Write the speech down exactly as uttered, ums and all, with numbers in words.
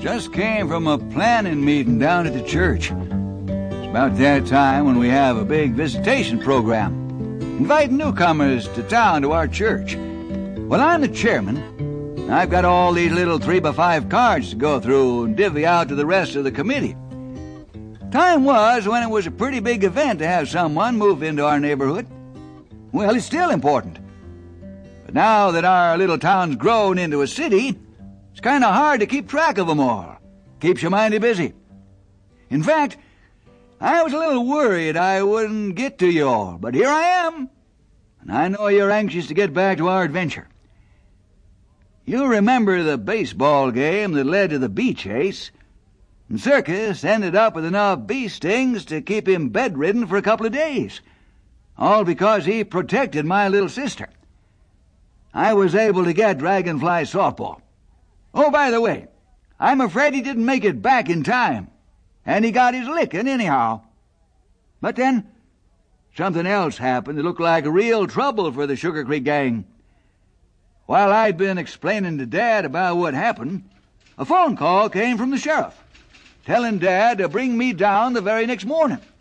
Just came from a planning meeting down at the church. It's about that time when we have a big visitation program, inviting newcomers to town to our church. Well, I'm the chairman. I've got all these little three-by-five cards to go through and divvy out to the rest of the committee. Time was when it was a pretty big event to have someone move into our neighborhood. Well, it's still important. But now that our little town's grown into a city, it's kind of hard to keep track of them all. Keeps you mighty busy. In fact, I was a little worried I wouldn't get to you all, but here I am. And I know you're anxious to get back to our adventure. You remember the baseball game that led to the bee chase? And Circus ended up with enough bee stings to keep him bedridden for a couple of days. All because he protected my little sister. I was able to get Dragonfly softball. Oh, by the way, I'm afraid he didn't make it back in time, and he got his licking anyhow. But then, something else happened that looked like real trouble for the Sugar Creek gang. While I'd been explaining to Dad about what happened, a phone call came from the sheriff, telling Dad to bring me down the very next morning.